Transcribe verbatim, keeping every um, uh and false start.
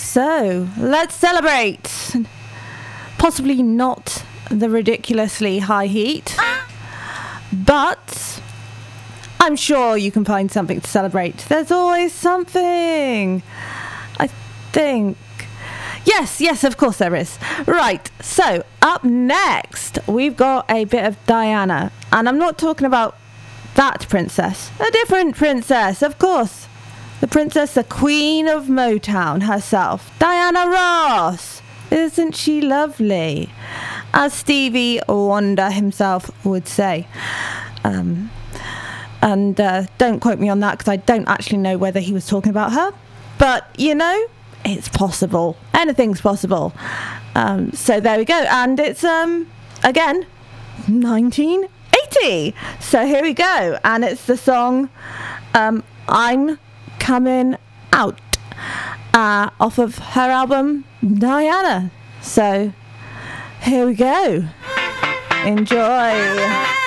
So, let's celebrate. Possibly not the ridiculously high heat, but I'm sure you can find something to celebrate. There's always something, I think. Yes, yes, of course there is. Right, so up next, we've got a bit of Diana. And I'm not talking about that princess. A different princess, of course. The princess, the queen of Motown herself, Diana Ross. Isn't she lovely? As Stevie Wonder himself would say. Um, and uh, don't quote me on that, because I don't actually know whether he was talking about her. But, you know, it's possible. Anything's possible. Um, so there we go. And it's, um, again, nineteen eighty. So here we go. And it's the song um, I'm Coming Out, uh, off of her album Diana. So here we go. Enjoy.